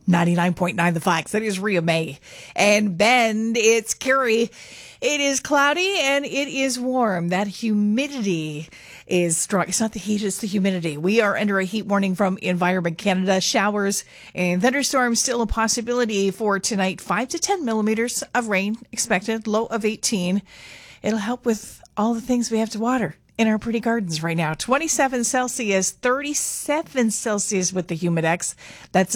99.9 The Flax. That is Rhea May. And Bend, it's Carrie. It is cloudy and it is warm. That humidity is strong. It's not the heat, it's the humidity. We are under a heat warning from Environment Canada. Showers and thunderstorms still a possibility for tonight. 5 to 10 millimeters of rain expected, low of 18. It'll help with all the things we have to water in our pretty gardens right now. 27 Celsius, 37 Celsius with the Humidex. That's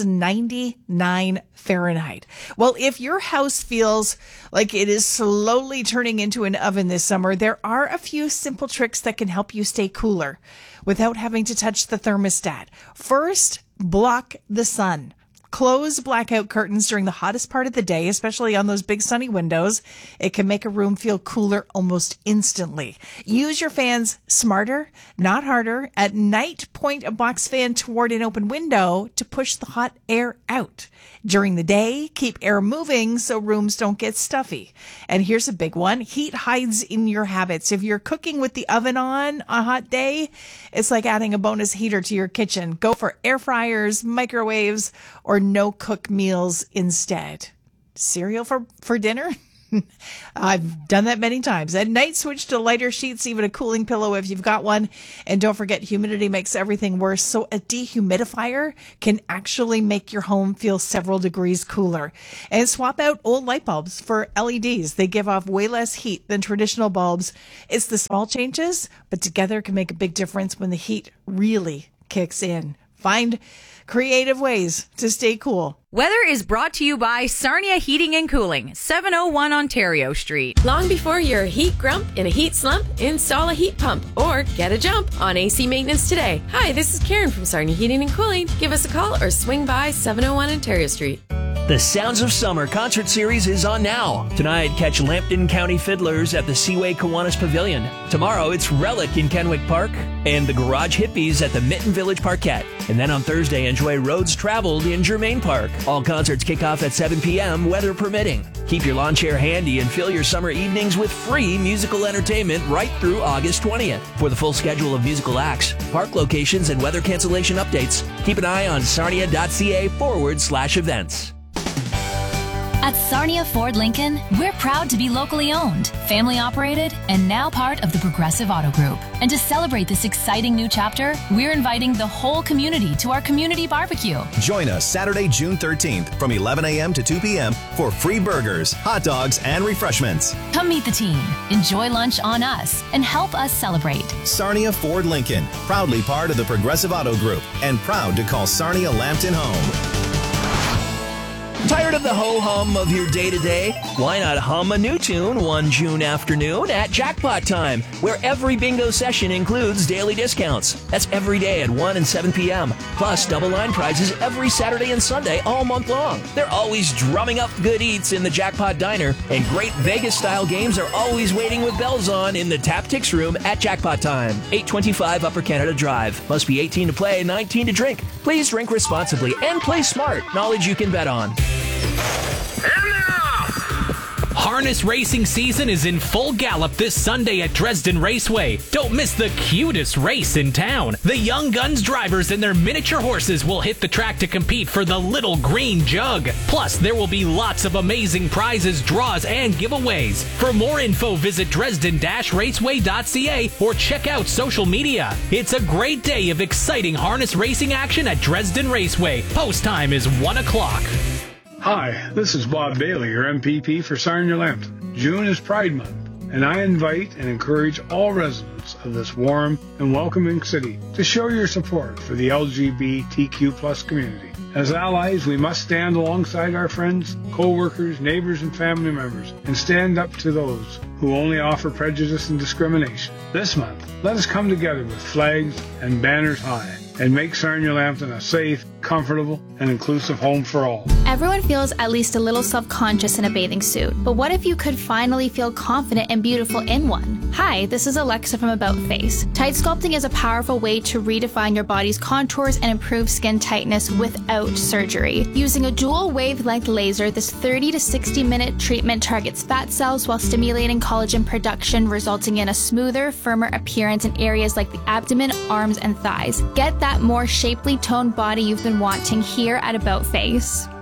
99 Fahrenheit. Well, if your house feels like it is slowly turning into an oven this summer, there are a few simple tricks that can help you stay cooler without having to touch the thermostat. First, block the sun. Close blackout curtains during the hottest part of the day, especially on those big sunny windows. It can make a room feel cooler almost instantly. Use your fans smarter, not harder. At night, point a box fan toward an open window to push the hot air out. During the day, keep air moving so rooms don't get stuffy. And here's a big one. Heat hides in your habits. If you're cooking with the oven on a hot day, it's like adding a bonus heater to your kitchen. Go for air fryers, microwaves, or no-cook meals instead. Cereal for dinner? I've done that many times. At night, switch to lighter sheets, even a cooling pillow if you've got one. And don't forget, humidity makes everything worse. So a dehumidifier can actually make your home feel several degrees cooler. And swap out old light bulbs for LEDs. They give off way less heat than traditional bulbs. It's the small changes, but together can make a big difference when the heat really kicks in. Find creative ways to stay cool. Weather is brought to you by Sarnia Heating and Cooling, 701 Ontario Street. Long before you're a heat grump in a heat slump, install a heat pump or get a jump on AC maintenance today. Hi, this is Karen from Sarnia Heating and Cooling. Give us a call or swing by 701 Ontario Street. The Sounds of Summer concert series is on now. Tonight, catch Lambton County Fiddlers at the Seaway Kiwanis Pavilion. Tomorrow, it's Relic in Kenwick Park and the Garage Hippies at the Mitten Village Parkette. And then on Thursday, enjoy Roads Traveled in Germain Park. All concerts kick off at 7 p.m., weather permitting. Keep your lawn chair handy and fill your summer evenings with free musical entertainment right through August 20th. For the full schedule of musical acts, park locations, and weather cancellation updates, keep an eye on sarnia.ca/events. At Sarnia Ford Lincoln, we're proud to be locally owned, family operated, and now part of the Progressive Auto Group. And to celebrate this exciting new chapter, we're inviting the whole community to our community barbecue. Join us Saturday, June 13th from 11 a.m. to 2 p.m. for free burgers, hot dogs, and refreshments. Come meet the team, enjoy lunch on us, and help us celebrate. Sarnia Ford Lincoln, proudly part of the Progressive Auto Group and proud to call Sarnia Lambton home. Tired of the ho-hum of your day-to-day? Why not hum a new tune one June afternoon at Jackpot Time, where every bingo session includes daily discounts. That's every day at 1 and 7 p.m., plus double line prizes every Saturday and Sunday all month long. They're always drumming up good eats in the Jackpot Diner, and great Vegas-style games are always waiting with bells on in the Tap-Tix Room at Jackpot Time, 825 Upper Canada Drive. Must be 18 to play, 19 to drink. Please drink responsibly and play smart. Knowledge you can bet on. Harness racing season is in full gallop this Sunday at Dresden Raceway. Don't miss the cutest race in town. The Young Guns drivers and their miniature horses will hit the track to compete for the Little Green Jug. Plus, there will be lots of amazing prizes, draws, and giveaways. For more info, visit dresden-raceway.ca or check out social media. It's a great day of exciting harness racing action at Dresden Raceway. Post time is 1 o'clock. Hi, this is Bob Bailey, your MPP for Sarnia-Lambton. June is Pride Month, and I invite and encourage all residents of this warm and welcoming city to show your support for the LGBTQ+ community. As allies, we must stand alongside our friends, co-workers, neighbors, and family members, and stand up to those who only offer prejudice and discrimination. This month, let us come together with flags and banners high and make Sarnia-Lambton a safe, comfortable, and inclusive home for all. Everyone feels at least a little self-conscious in a bathing suit, but what if you could finally feel confident and beautiful in one? Hi, this is Alexa from About Face. Tight sculpting is a powerful way to redefine your body's contours and improve skin tightness without surgery. Using a dual wavelength laser, this 30 to 60 minute treatment targets fat cells while stimulating collagen production, resulting in a smoother, firmer appearance in areas like the abdomen, arms, and thighs. Get that more shapely toned body you've been wanting here at About Face.